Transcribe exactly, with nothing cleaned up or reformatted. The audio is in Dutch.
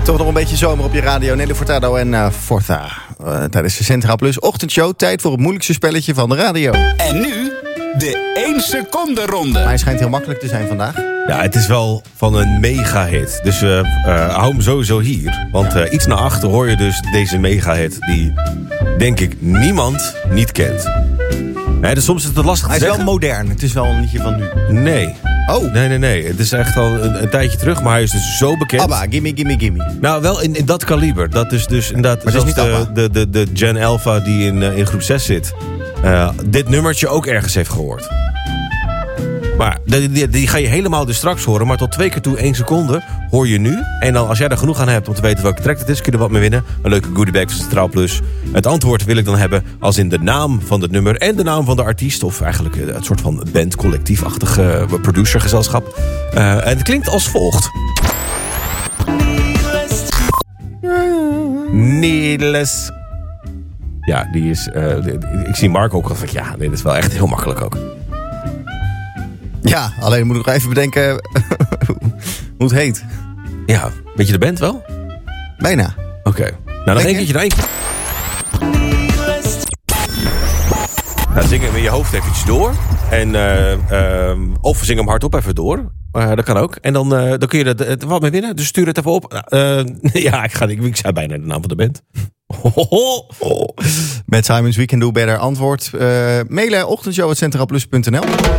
Toch nog een beetje zomer op je radio. Nelly Furtado en uh, Forza. Uh, tijdens de Centraal Plus ochtendshow. Tijd voor het moeilijkste spelletje van de radio. En nu de één seconde ronde. Maar hij schijnt heel makkelijk te zijn vandaag. Ja, het is wel van een mega-hit. Dus uh, uh, hou hem sowieso hier. Want uh, iets naar achter hoor je dus deze mega-hit... die, denk ik, niemand niet kent. Nee, dus soms is het lastig te Hij is zeggen. wel modern. Het is wel een liedje van nu. Nee. Oh. Nee, nee, nee. Het is echt al een, een tijdje terug, maar hij is dus zo bekend. Abba, gimme, gimme, gimme. Nou, wel in, in dat kaliber. Dat is dus inderdaad... Maar het is zoals niet de, de, de, de Gen Alpha die in, uh, in groep zes zit... Uh, dit nummertje ook ergens heeft gehoord. Maar die, die, die ga je helemaal dus straks horen. Maar tot twee keer toe één seconde hoor je nu. En dan als jij er genoeg aan hebt om te weten welke track het is... kun je er wat mee winnen. Een leuke goodiebag van Centraal Plus. Het antwoord wil ik dan hebben als in de naam van het nummer... en de naam van de artiest. Of eigenlijk het soort van band, collectiefachtig uh, producergezelschap. Uh, en het klinkt als volgt. Needless. Ja, die is... Uh, ik zie Mark ook al van... ja, dit is wel echt heel makkelijk ook. Ja, alleen moet ik nog even bedenken hoe het heet. Ja, weet je de band wel? Bijna. Oké. Okay. Nou, nog één keertje, nog één keer. Nou, zing hem in je hoofd eventjes door. En, uh, uh, of zing hem hardop even door. Uh, dat kan ook. En dan, uh, dan kun je er uh, wat mee winnen. Dus stuur het even op. Uh, ja, ik, ga, ik, ik zei bijna de naam van de band. Met Simon's We Can Do Better antwoord. Uh, mailen ochtendshow at centraalplus punt n l.